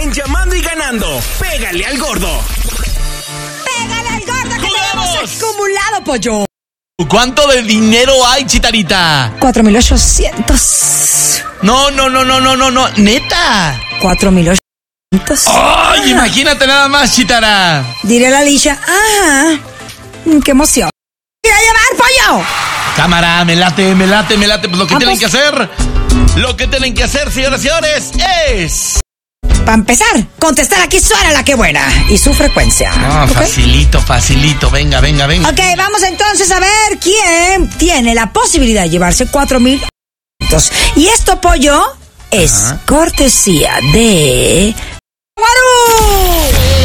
En Llamando y Ganando, pégale al gordo. ¡Pégale al gordo que ¡Jugamos! tenemos acumulado, pollo! ¿Cuánto de dinero hay, Chitarita? 4,800. No, neta. 4,800. ¡Ay, imagínate nada más, Chitara! Diré la Alicia. ¡Ah! ¡Qué emoción! ¡Ir a llevar, pollo! Cámara, me late. Pues lo que tienen que hacer. Lo que tienen que hacer, señoras y señores, es... Para empezar, contestar aquí suena la que buena. Y su frecuencia. Ah, ¿Ok? facilito. Venga. Ok, vamos entonces a ver quién tiene la posibilidad de llevarse 4,800. Y esto, pollo, es cortesía de... ¡Guarú!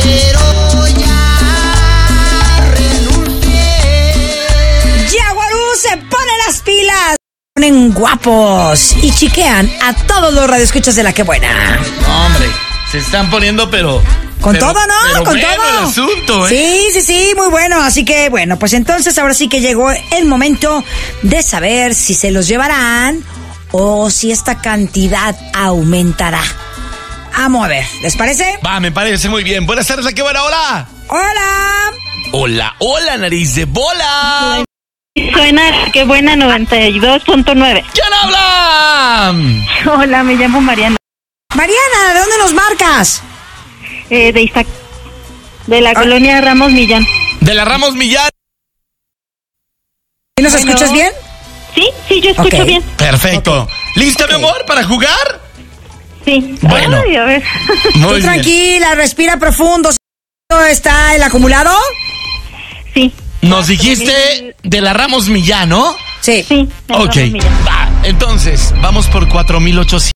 Ya, Guarú se pone las pilas. Ponen guapos y chiquean a todos los radioescuchas de la que buena. Hombre, se están poniendo, pero... Con todo, ¿no? Pero Con bueno todo. el asunto, ¿eh? Sí, muy bueno. Así que, bueno, pues entonces ahora sí que llegó el momento de saber si se los llevarán o si esta cantidad aumentará. Vamos a ver, ¿les parece? Va, me parece muy bien. Buenas tardes, la que buena, hola. ¡Hola! Hola, nariz de bola. Suena que buena 92.9. ¿Quién habla? Hola, me llamo Mariana. Mariana, ¿de dónde nos marcas? De Iztac, de la colonia Ramos Millán. De la Ramos Millán. ¿Y nos escuchas bien? Sí, yo escucho Ok. bien. Perfecto. ¿Lista, mi amor, para jugar? Sí. Bueno. Ay, a ver. Muy Tú bien. tranquila, respira profundo. ¿Está el acumulado? Sí. Nos dijiste de la Ramos Millán, ¿no? Sí. Sí. de Ok. Ramos Millán. Va, entonces, vamos por 4,800.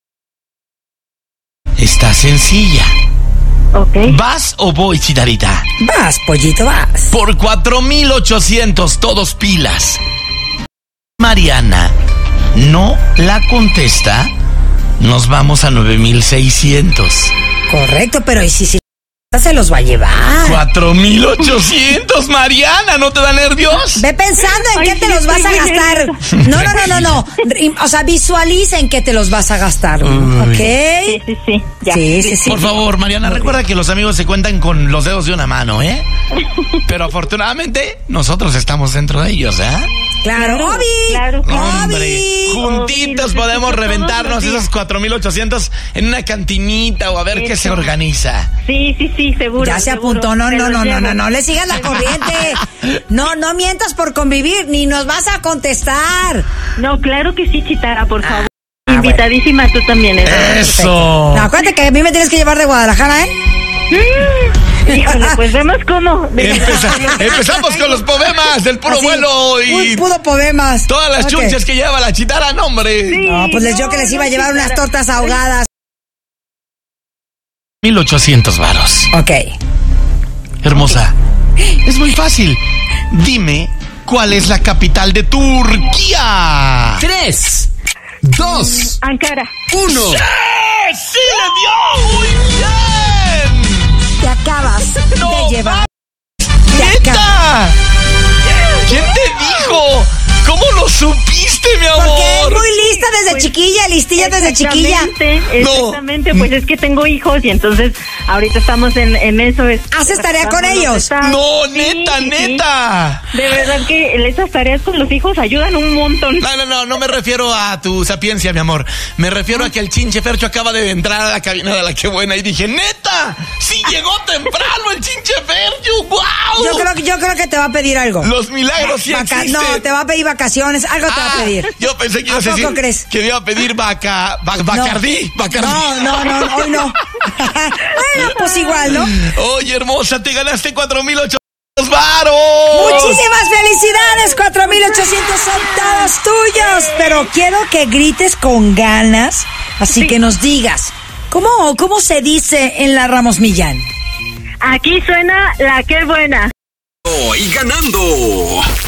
Está sencilla. Ok. ¿Vas o voy, Chitarita? Vas, pollito, vas. Por 4,800, todos pilas. Mariana no la contesta. Nos vamos a 9,600. Correcto, pero ¿y si se los va a llevar? 4,800, Mariana, ¿no te da nervios? Ve pensando en Ay, qué te sí, los vas a estoy muy gastar. No. O sea, visualiza en qué te los vas a gastar. ¿Ok? Sí. Ya. Sí. Por favor, Mariana, recuerda que los amigos se cuentan con los dedos de una mano, ¿eh? Pero afortunadamente, nosotros estamos dentro de ellos, ¿eh? Claro, Obi. Claro. Hombre, juntitos Obi, podemos todos reventarnos los días. esos 4,800 en una cantinita o a ver qué se Eso. organiza. Sí, seguro. Ya se seguro. apuntó. No, Me los llevo. no le sigas la corriente. No mientas por convivir, ni nos vas a contestar. No, claro que sí, Chitara, por favor. bueno. Invitadísima tú también. ¡Eso! No, acuérdate que a mí me tienes que llevar de Guadalajara, ¿eh? Híjole, pues vemos cómo. Empezamos con los poemas del puro Así, vuelo y puro poemas. todas las Ok. chunches que lleva la Chitara, no, hombre. No, pues les digo que les iba a llevar unas tortas ahogadas. 1,800 varos. Ok. Hermosa, es muy fácil. Dime cuál es la capital de Turquía. 3, 2, Ankara. 1. ¡Sí le dio! ¡Muy bien! Te acabas No, de llevar. ¡Neta! ¿Quién te dijo? ¿Cómo lo supiste, mi amor? Porque es muy lista desde chiquilla, listilla desde chiquilla. Exactamente, pues es que tengo hijos y entonces ahorita estamos en eso. ¿Haces tarea con ellos? No, Sí, neta, sí. neta. De verdad que esas tareas con los hijos ayudan un montón. No me refiero a tu sapiencia, mi amor. Me refiero a que el chinche Fercho acaba de entrar a la cabina de la que buena y dije, ¡neta! ¡Sí llegó temprano el chinche Fercho! ¡Wow! Yo creo que te va a pedir algo. Los milagros sí existen. No, te va a pedir vacaciones, algo te va a pedir. Yo pensé que ibas a ¿A poco decir crees? que me iba a pedir Bacardí. No, hoy no. Bueno, pues igual, ¿no? Oye, hermosa, te ganaste 4,800 varos. Muchísimas felicidades, 4,800 son todos tuyos. Pero quiero que grites con ganas, así que nos digas, ¿cómo se dice en la Ramos Millán? Aquí suena la que buena. Y ganando.